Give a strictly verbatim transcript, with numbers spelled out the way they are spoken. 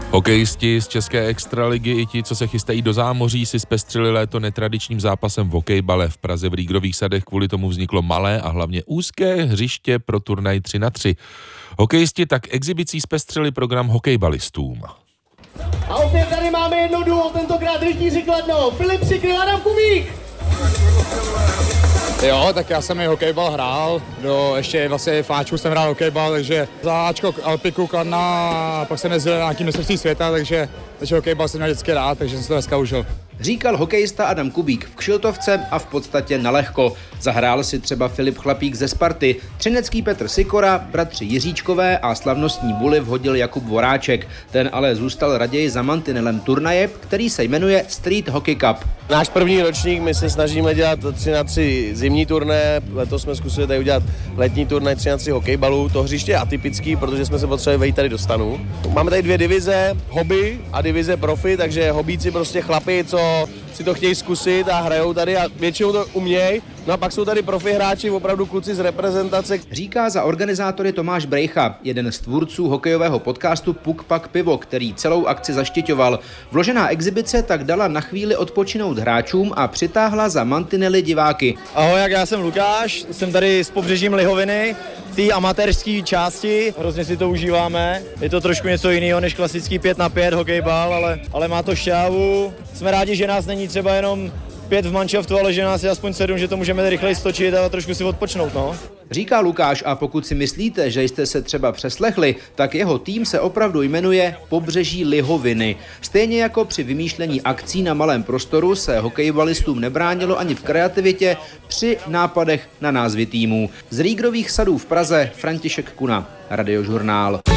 Hokejisti z české extraligy i ti, co se chystají do zámoří, si zpestřili léto netradičním zápasem v hokejbale. V Praze v Rýgrových sadech kvůli tomu vzniklo malé a hlavně úzké hřiště pro turnaj tři na tři. Hokejisti tak exibicí zpestřili program hokejbalistům. A opět tady máme jedno duo, tentokrát rytíři Kladno, Filip Sikryl, Adam Kubík. Jo, tak já jsem i hokejbal hrál, do ještě vlastně fáčku jsem hrál hokejbal, takže za Ačko Alpiku Kladna, pak jsem jezdil na nějaký mistrovství světa, takže, takže hokejbal jsem měl vždycky rád, takže jsem to dneska užil. Říkal hokejista Adam Kubík v Kšiltovce a v podstatě nalehko. Zahrál si třeba Filip Chlapík ze Sparty, třinecký Petr Sikora, bratři Jiříčkové a slavnostní buly vhodil Jakub Voráček. Ten ale zůstal raději za mantinelem turnaje, který se jmenuje Street Hockey Cup. Náš první ročník, my se snažíme dělat tři na tři zimní turné, letos jsme zkusili tady udělat letní turnaj tři na tři hokejbalů. To hřiště je atypický, protože jsme se potřebovali vejít tady do stanu. Máme tady dvě divize, hobby a divize profi, takže hobíci prostě chlapi, co si to chtějí zkusit a hrajou tady a většinou to umějí. No a pak jsou tady profi hráči, opravdu kluci z reprezentace. Říká za organizátory Tomáš Brejcha, jeden z tvůrců hokejového podcastu Puk Pak Pivo, který celou akci zaštiťoval. Vložená exibice tak dala na chvíli odpočinout hráčům a přitáhla za mantinely diváky. Ahoj, jak já jsem Lukáš, jsem tady s pobřežím Lihoviny, v té amatérské části, hrozně si to užíváme. Je to trošku něco jiného než klasický pět na pět hokejbal, ale, ale má to šťávu. Jsme rádi, že nás není třeba jenom pět v manšaftu, ale že nás je aspoň sedm, že to můžeme rychleji stočit a trošku si odpočnout, no. Říká Lukáš, a pokud si myslíte, že jste se třeba přeslechli, tak jeho tým se opravdu jmenuje Pobřeží Lihoviny. Stejně jako při vymýšlení akcí na malém prostoru se hokejbalistům nebránilo ani v kreativitě při nápadech na názvy týmů. Z Rýgrových sadů v Praze František Kuna, Radiožurnál.